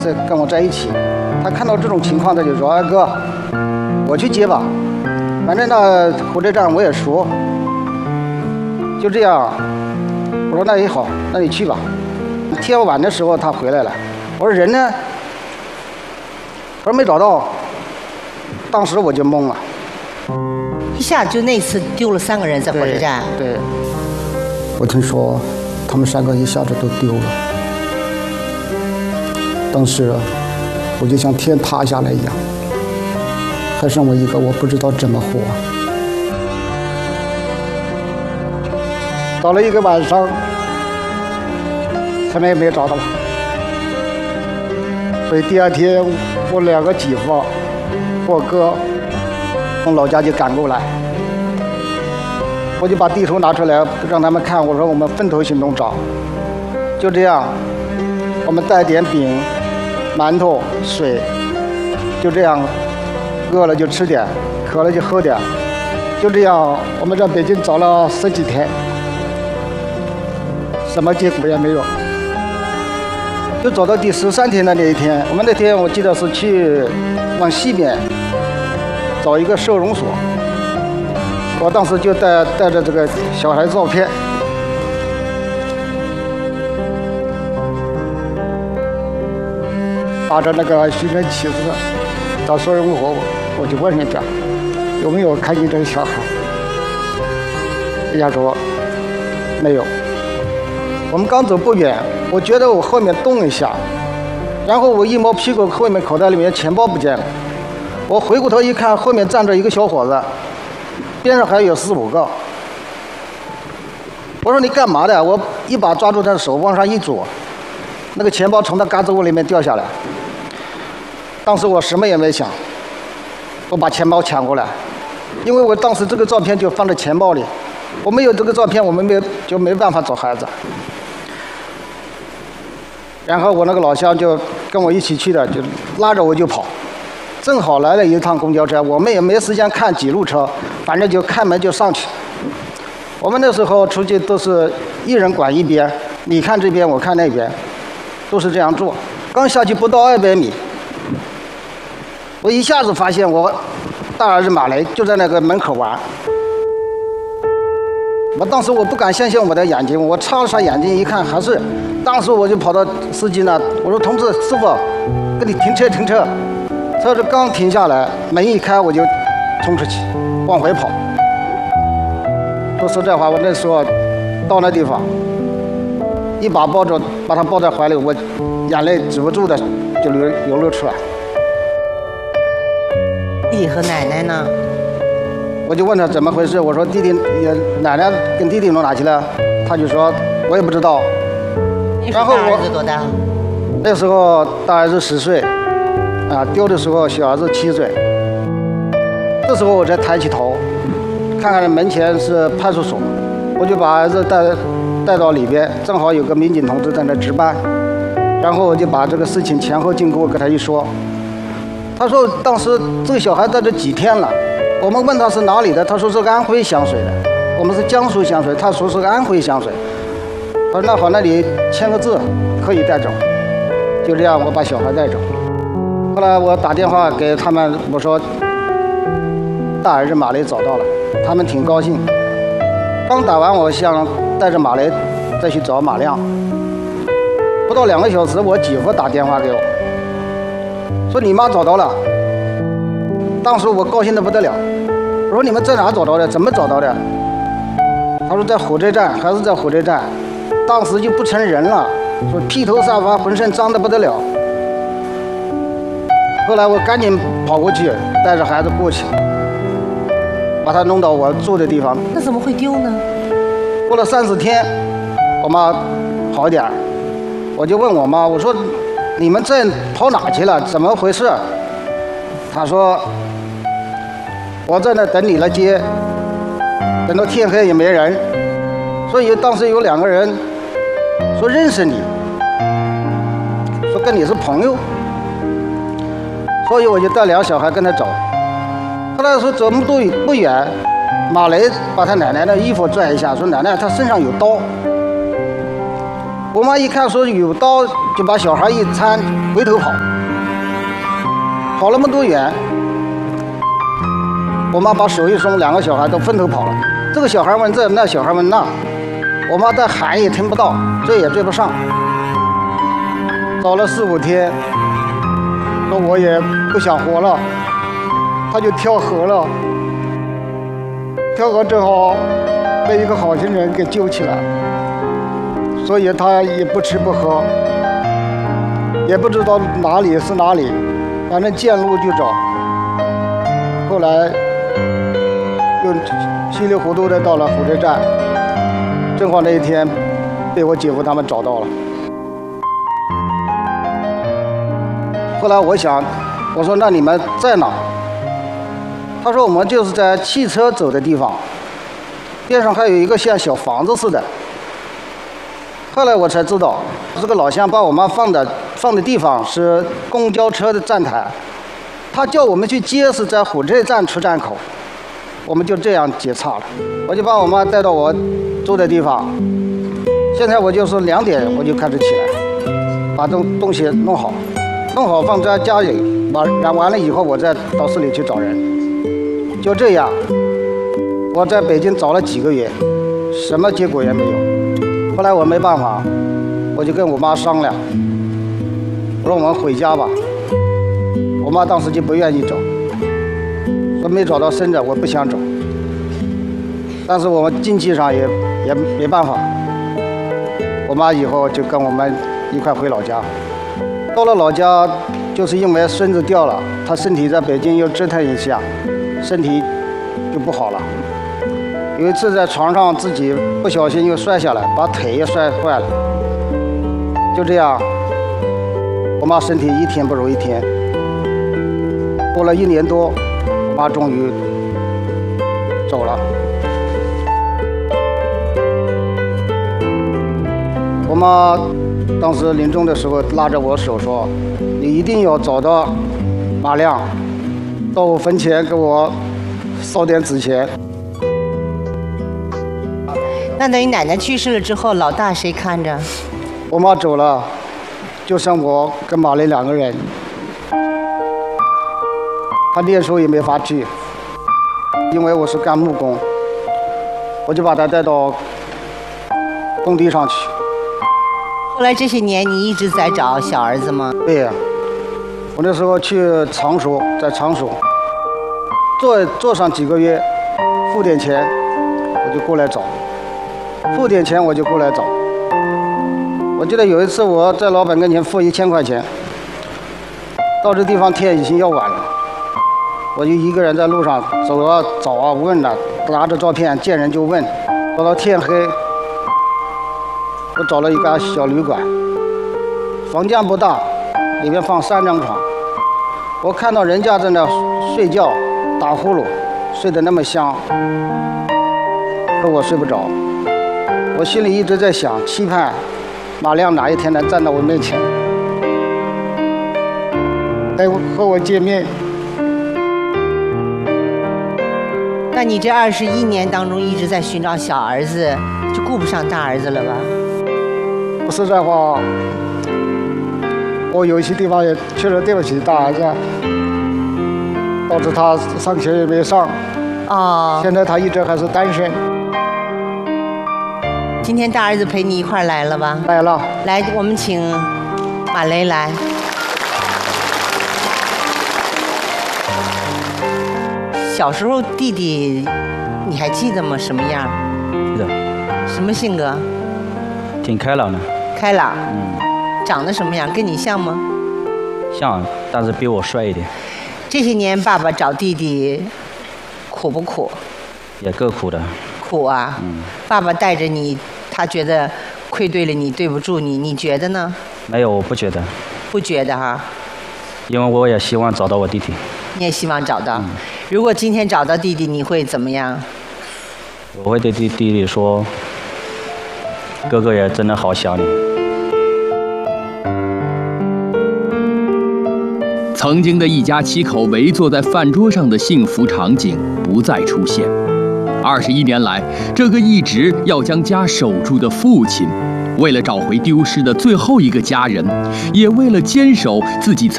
在跟我在一起，他看到这种情况，他就说：“哎哥，我去接吧，反正那火车站我也熟。”就这样，我说那也好，那你去吧。天晚的时候他回来了，我说人呢？我说没找到。当时我就懵了， 一下就那次丢了3个人在火车站。 对，我听说他们3个一下子都丢了，当时我就像天塌下来一样，还剩我一个，我不知道怎么活。到了一个晚上，他们也没找到，所以第2天我2个继父。我哥从老家就赶过来，我就把地图拿出来让他们看，我说我们分头行动找。就这样，我们带点饼、馒头、水，就这样，饿了就吃点，渴了就喝点，就这样，我们在北京找了10几天，什么结果也没有。就走到第13天的那一天，我们那天我记得是去往西边找一个收容所，我当时就带着这个小孩照片，拿着那个寻人启事找收容所，我就问人家有没有看见这个小孩，人家说没有。我们刚走不远，我觉得我后面动一下，然后我一摸屁股，后面口袋里面钱包不见了。我回过头一看，后面站着一个小伙子，边上还有4、5个。我说你干嘛的？我一把抓住他的手往上一左，那个钱包从他胳肢窝里面掉下来。当时我什么也没想，我把钱包抢过来，因为我当时这个照片就放在钱包里，我没有这个照片，我们没办法找孩子。然后我那个老乡就跟我一起去的，就拉着我就跑，正好来了一趟公交车，我们也没时间看几路车，反正就开门就上去。我们那时候出去都是一人管一边，你看这边我看那边，都是这样做。刚下去不到200米，我一下子发现我大儿子马雷就在那个门口玩。我当时我不敢相信我的眼睛，我擦了擦眼睛一看还是，当时我就跑到司机那，我说同志师傅，给你停车停车。车子刚停下来，门一开我就冲出去往回跑。说实在话，我那时候到那地方，一把抱着把他抱在怀里，我眼泪止不住的就流露出来。 弟弟和奶奶呢？ 我就问他怎么回事，我说弟弟奶奶跟弟弟弄哪去了？他就说我也不知道。然后大儿子多大？ 那时候大儿子10岁，啊，丢的时候小儿子7岁。这时候我才抬起头，看看门前是派出所，我就把儿子带到里边，正好有个民警同志在那值班，然后我就把这个事情前后经过给他一说。他说当时这个小孩在这几天了。我们问他是哪里的，他说是安徽湘水的，我们是江苏湘水，他说是安徽湘水。他说那好，那你签个字，可以带走。就这样，我把小孩带走。后来我打电话给他们，我说大儿子马雷找到了，他们挺高兴。刚打完，我想带着马雷再去找马亮。不到2个小时，我几乎打电话给我，说你妈找到了。当时我高兴得不得了，我说你们在哪找到的？怎么找到的？他说在火车站，还是在火车站。当时就不成人了，说披头散发，浑身脏得不得了。后来我赶紧跑过去，带着孩子过去，把他弄到我住的地方。 那怎么会丢呢？ 过了3、4天，我妈好一点，我就问我妈，我说你们这跑哪去了？怎么回事？她说我在那等你来接，等到天黑也没人，所以当时有2个人说认识你，说跟你是朋友，所以我就带2个小孩跟他走。后来说走不远，马雷把他奶奶的衣服拽一下，说奶奶他身上有刀。 我妈一看说有刀，就把小孩一搀，回头跑，跑那么多远。我妈把手一松，两个小孩都分头跑了。这个小孩问这，那小孩问那，我妈再喊也听不到，追也追不上。找了4、5天，说我也不想活了，他就跳河了。跳河正好被一个好心人给救起来，所以他也不吃不喝，也不知道哪里是哪里，反正见路就找。后来又稀里糊涂的到了火车站，正好那一天被我姐夫他们找到了。后来我想，我说那你们在哪？他说我们就是在汽车走的地方，边上还有一个像小房子似的。后来我才知道，这个老乡把我妈放的地方是公交车的站台，他叫我们去接是在火车站出站口，我们就这样接岔了。我就把我妈带到我住的地方，现在我就是2点我就开始起来，把东西弄好放在家里，染完了以后我再到市里去找人。就这样，我在北京找了几个月，什么结果也没有。后来我没办法，我就跟我妈商量，我说我们回家吧。我妈当时就不愿意走，说没找到生的，我不想走。但是我们经济上也没办法，我妈以后就跟我们一块回老家。到了老家，就是因为孙子掉了，她身体在北京又折腾一下，身体就不好了。有一次在床上自己不小心又摔下来，把腿也摔坏了。就这样，我妈身体一天不如一天。过了1年多，我妈终于走了。我妈当时临终的时候拉着我手说：“你一定要找到马亮，到我坟前给我烧点纸钱。” 那等于奶奶去世了之后，老大谁看着？ 我妈走了，就剩我跟马雷2个人。他念书也没法去，因为我是干木工，我就把他带到工地上去。 后来这些年你一直在找小儿子吗？ 对呀，我那时候去常熟，在常熟做上几个月，付点钱，我就过来找。付点钱我就过来找。我记得有一次我在老板跟前付1000块钱，到这地方天已经要晚了，我就一个人在路上走啊找啊问啊，拿着照片见人就问，找到天黑，我找了一家小旅馆，房间不大，里面放3张床，我看到人家在那睡觉打呼噜，睡得那么香，可我睡不着。我心里一直在想，期盼马亮哪一天能站到我面前，来和我见面。 那你这21年当中一直在寻找小儿子，就顾不上大儿子了吧？ 说实在话，我有一些地方也确实对不起大儿子，导致他上学也没上。 哦。 现在他一直还是单身。 今天大儿子陪你一块儿来了吧？ 来了。 来，我们请马雷来。小时候弟弟，你还记得吗？什么样？ 记得。 什么性格？ 挺开朗的。 开朗。长得什么样？跟你像吗？ 像，但是比我帅一点。 这些年爸爸找弟弟，苦不苦？ 也够苦的。 苦啊。爸爸带着你，他觉得愧对了你，对不住你，你觉得呢？ 没有，我不觉得。 不觉得哈？ 因为我也希望找到我弟弟。 你也希望找到。如果今天找到弟弟，你会怎么样？ 我会对弟弟说：“哥哥也真的好想你。” 曾经的一家7口围坐在饭桌上的幸福场景不再出现。21年来，这个一直要将家守住的父亲， 为了找回丢失的最后一个家人，也为了坚守自己曾